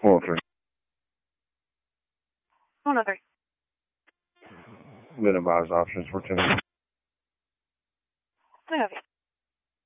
403. 103. Been advised options for 10. I have you.